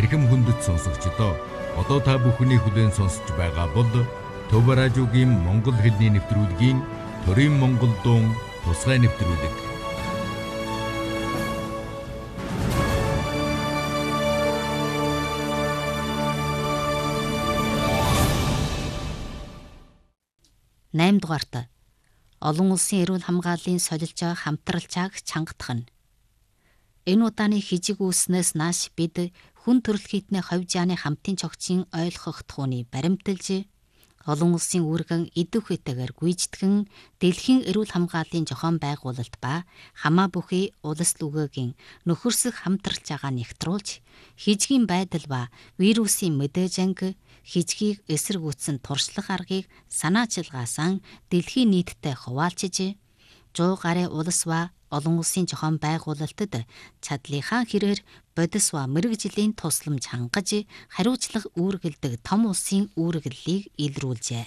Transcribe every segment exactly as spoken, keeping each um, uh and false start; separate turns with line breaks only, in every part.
архим хүндэт сонсогчдоо одоо та бүхний хүлээн сонсож байгаа бол Төв радиогийн Монгол хэлний нэвтрүүлгийн Төрийн Монгол дуун тусгай нэвтрүүлэг.
найм дугаарт олон улсын эрүүл хамгааллын солилжоо хамтралчааг чангатах нь. Энэ удааны хижиг үүснээс нааш бид хүн төрөлхийдний ховь жааны хамтын цогцын ойлгох тухуны баримталж олон улсын үүргэн идэх үетэйгээр гүйжтгэн дэлхийн эрүүл хамгааллын зохион байгуулалт ба хамаа бүхий улс лүгээгийн нөхөрсөх хамтралж байгаа нэгтруулж хижгийн байдал ба вирусын мэдээж анги хижгийг эсэргүүцсэн туршлах аргыг санаачилгаасан дэлхийн нийтдээ хуваалцж жуу гарын улс ба олон улсын зохион байгуулалтад чадлынхаа хэрээр бодис ба мэрэгжлийн тусламж хангаж хариуцлага үүргэлдэг том улсын үүргэллийг илрүүлжээ.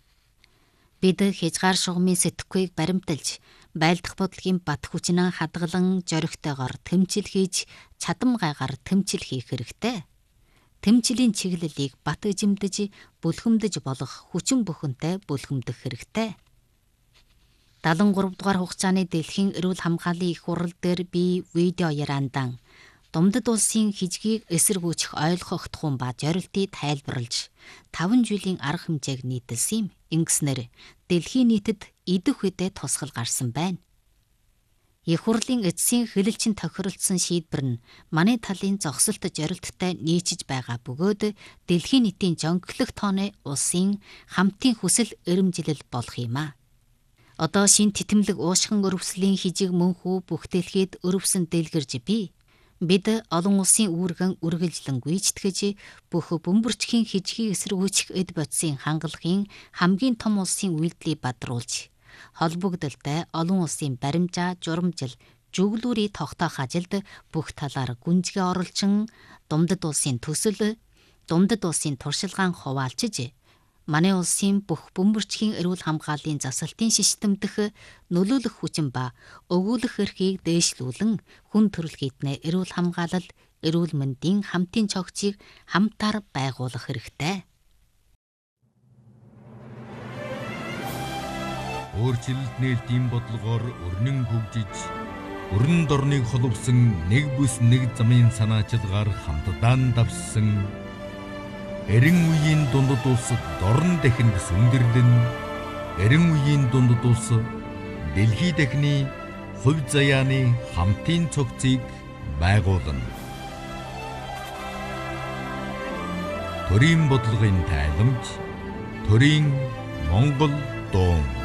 Бид хязгаар шугамын сэтгэхүйг баримталж байлдах бодлогын бат хүчнээ хадгалан зоригтойгоор тэмцэл хийж чадам гайгаар тэмцэл хийх хэрэгтэй. Тэмцлийн чиглэлийг бат эзэмдэж бүлхэмдэж болох хүчин бүхэнтэй бүлхэмдэх хэрэгтэй. дагалан гурав дугаар хугацааны дэлхийн эрүүл хамгааллын их хурал дээр би видео яриандан Думдад улсын хижгийг эсэргүүцэх ойлгох тухун ба зорилтыг тайлбарлаж таван жилийн арга хэмжээг нийтэлсэн юм. Ингэснээр дэлхийн нийтэд идэх үедээ тусгал гарсан байна. Их хурлын эцсийн хэлэлцэн тохиролцсон шийдвэр нь манай талын зогсолт зорилттой нийцэж байгаа бөгөөд дэлхийн нийтийн жонглох тооны улсын хамтын хүсэл эрэмжилэл болох юм а. Одоо шин титэмлэг уушхан өрөвслийн хижиг мөнхүү бүхтэлхийд өрөвсөн дэлгэрж би бид олон улсын үүргэн үргэлжлэн гүйцэтгэж бүх бөмбөрчхийн хижгийг эсэргүүцэх эд бодисын хангалагын хамгийн том улсын үйлдэлийг бадруулж холбогдолтой олон улсын баримжаа журамжил жүглүүрийг тогтоох ажилд бүх талаар гүнзгий оролцсон Думдад улсын төсөл Думдад улсын туршилгаан хуваалцж манай улсын бүх бөмбөрчхийн эрүүл хамгааллын засалтын систем дэх нөлөөлөх хүчин ба өгүүлэх эрхийг дээшлүүлэн хүн төрөлхийдний эрүүл хамгаалал, эрүүл мэндийн хамтын цогцыг хамтаар байгуулах хэрэгтэй.
Өөрчлөлт нээлтийн бодлогоор өрнөн хөгжиж, өрн дорныг холбосон нэг бүс нэг замын санаачилгаар хамтдаа давссан Эрен үеийн дундад улс дорн дахинд сүндэрлэн эрен үеийн дундад улс дэлхий дахины хувь заяаны хамтын цогцыг байгуулна. Төрийн бодлогын тайламж, Төрийн Монгол дуун.